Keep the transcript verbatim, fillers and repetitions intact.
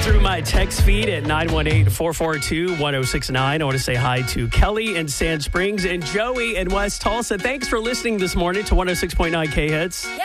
through my text feed at nine one eight, four four two, one oh six nine. I want to say hi to Kelly in Sand Springs and Joey in West Tulsa. Thanks for listening this morning to one oh six point nine K-Hits.